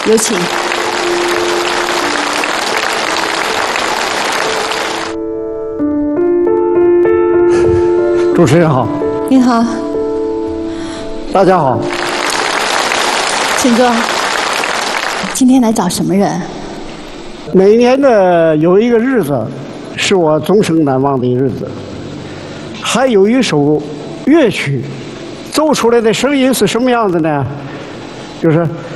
有请。 主持人好， 你好， 大家好。 请坐。今天来找什么人？ 每年的有一个日子，是我终生难忘的日子。还有一首乐曲，奏出来的声音是什么样子呢？就是